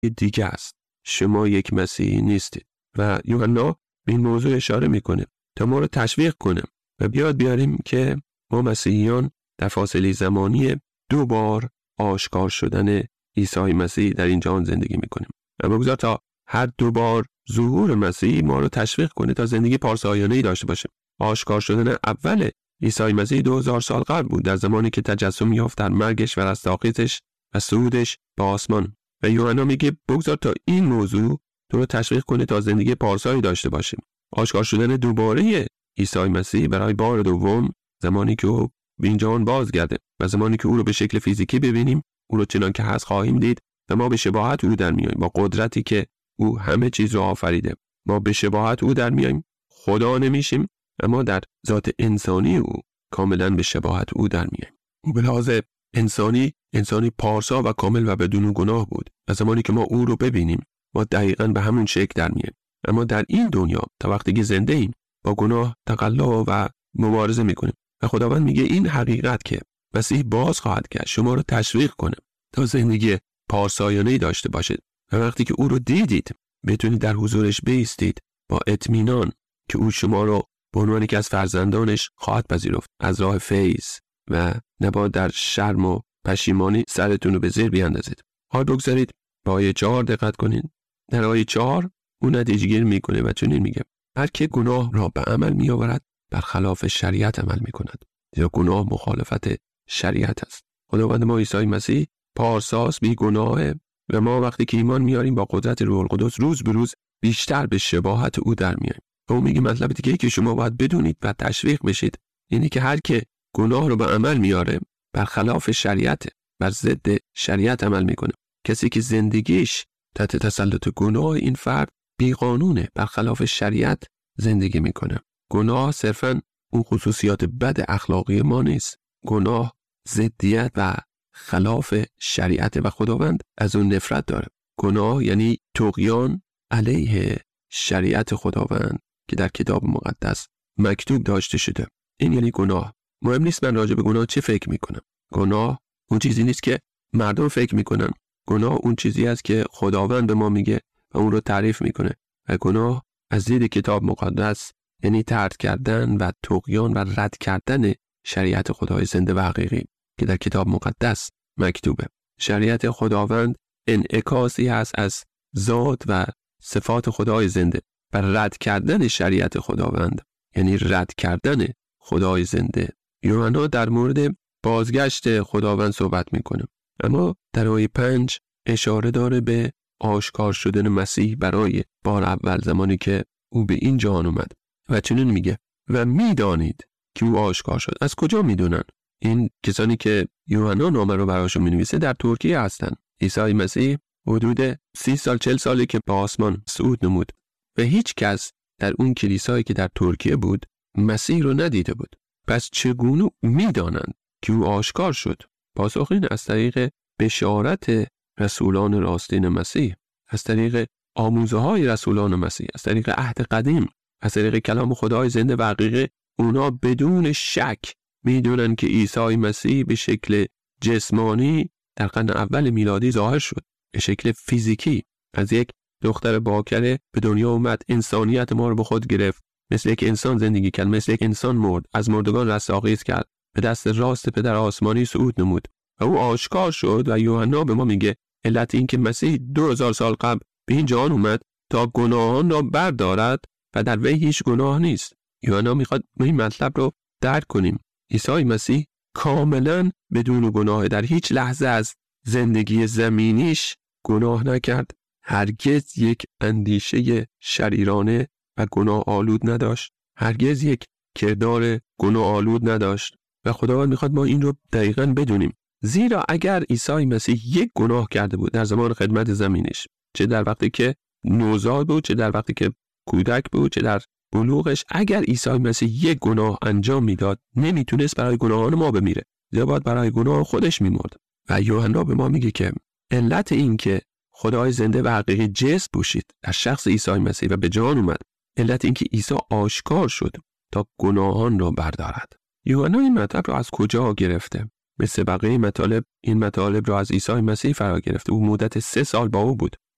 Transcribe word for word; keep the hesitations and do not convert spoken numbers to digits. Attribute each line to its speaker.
Speaker 1: دیگه است. شما یک مسیحی نیستید. و یوحنا به این موضوع اشاره میکنه تا ما رو تشویق کنه و بیاد بیاریم که ما مسیحیان در فاصله زمانی دو بار آشکار شدن عیسی مسیح در این جهان زندگی میکنیم. اما بگذار تا هر دو بار ظهور مسیح ما رو تشویق کنه تا زندگی پارسایانه‌ای داشته باشیم. آشکار شدن اول عیسی مسیح دو هزار سال قبل بود، در زمانی که تجسم یافت در مرگش و رستاخیزش و صعودش به آسمان. و یوحنا میگه بگذار تا این موضوع تو رو تشویق کنه تا زندگی پارسایی داشته باشیم. آشکار شدن دوباره عیسی مسیح برای بار دوم، زمانی که او به این جهان بازگرده و زمانی که او رو به شکل فیزیکی ببینیم، او رو چنان که هست خواهیم دید و ما به شباهت او در میاییم. با قدرتی که او همه چیز رو آفریده، ما به شباهت او در میاییم. خدا نمیشیم، اما در ذات انسانی او کاملا به شباهت او در میاییم. او به لحاظ انسانی انسانی پارسا و کامل و بدون گناه بود و زمانی که ما او رو ببینیم ما دقیقاً به همون شکل در میاییم. اما در این دنیا تا وقتی که زنده ایم با گناه تقلا و مبارزه میکنیم و خداوند میگه این حقیقت که مسیح باز خواهد کرد شما رو تشویق کنه تا زندگی پارسایانه‌ای داشته باشید و وقتی که او رو دیدید بتونید در حضورش بایستید با اطمینان که او شما رو به عنوان یکی از فرزندانش خواهد پذیرفت از راه فیض و نباید در شرم و پشیمانی سرتون رو به زیر بیاندازید. حال بگذارید با آیه چهار دقت کنید. در آیه چهار او نتیجه گیری میکنه و چنین میگه هر که گناه را به عمل میآورد برخلاف شریعت عمل میکند، یا گناه مخالفت شریعت است. خداوند ما عیسی مسیح پارساس بی گناهه و ما وقتی که ایمان میاریم با قدرت روح القدس روز به روز بیشتر به شباهت او در میاییم. او میگه مطلب دیگه که شما باید بدونید و تشویق بشید اینی که هر که گناه رو به عمل میاره برخلاف شریعت، بر ضد شریعت عمل میکنه. کسی که زندگیش تحت تسلط گناه این فرد بی قانونه، برخلاف شریعت زندگی میکنه. گناه صرفاً اون خصوصیات بد اخلاقی ما نیست. گناه ضدیت و خلاف شریعت و خداوند از اون نفرت داره. گناه یعنی طغیان علیه شریعت خداوند که در کتاب مقدس مکتوب داشته شده. این یعنی گناه. مهم نیست من راجع به گناه چه فکر میکنم. گناه اون چیزی نیست که مردم فکر میکنن. گناه اون چیزی است که خداوند به ما میگه و اون رو تعریف میکنه. و گناه از دید کتاب مقدس یعنی طرد کردن و طغیان و رد کردن شریعت خدای زنده و حقیقی که در کتاب مقدس مکتوبه. شریعت خداوند انعکاسی هست از ذات و صفات خدای زنده و رد کردن شریعت خداوند یعنی رد کردن خدای زنده. یوحنا در مورد بازگشت خداوند صحبت میکنه، اما در آیه پنج اشاره داره به آشکار شدن مسیح برای بار اول زمانی که او به این جهان اومد و چنین میگه و میدانید که او آشکار شد. از کجا میدونن؟ این کسانی که یوحنا نامه رو براشون مینویسه در ترکیه هستن. عیسی مسیح حدود سی سال چل سالی که به آسمان صعود نمود و هیچ کس در اون کلیسایی که در ترکیه بود مسیح رو ندیده بود. پس چگونه میدانند که او آشکار شد؟ پاسخ این از طریق بشارت رسولان راستین مسیح، از طریق آموزه های رسولان مسیح، از طریق عهد قدیم، از طریق کلام خدای زنده و حقیقی. اونا بدون شک میدونن که عیسی مسیح به شکل جسمانی در قرن اول میلادی ظاهر شد، به شکل فیزیکی از یک دختر باکره به دنیا اومد، انسانیت ما رو به خود گرفت، مثل یک انسان زندگی کرد، مثل یک انسان مرد، از مردگان رستاخیز کرد، به دست راست پدر آسمانی صعود نمود و او آشکار شد. و یوحنا به ما میگه علت این که مسیح دو هزار سال قبل به این جهان اومد تا گناهان را بردارد و در وی هیچ گناه نیست. یوحنا میخواد ما این مطلب رو درک کنیم. عیسی مسیح کاملا بدون گناه، در هیچ لحظه از زندگی زمینیش گناه نکرد، هرگز یک اندیشه شریرانه و گناه آلود نداشت، هرگز یک کردار گناه آلود نداشت و خداوند میخواد ما این رو دقیقاً بدونیم. زیرا اگر عیسی مسیح یک گناه کرده بود در زمان خدمت زمینش، چه در وقتی که نوزاد بود، چه در وقتی که کودک بود، چه در بلوغش، اگر عیسی مسیح یک گناه انجام میداد نمیتونست برای گناهان ما بمیره، زیرا باید برای گناه خودش میمرد. و یوحنا به ما میگه که علت این که خدای زنده و حقیقی جسم پوشید در شخص عیسی مسیح و به جهان اومد، علت این که عیسی آشکار شد تا گناهان را بردارد. یوحنا این مطلب را از کجا گرفته؟ مثل بقیه مطالب این مطالب را از عیسی مسیح فرا گرفته. او مدت سه سال با او بود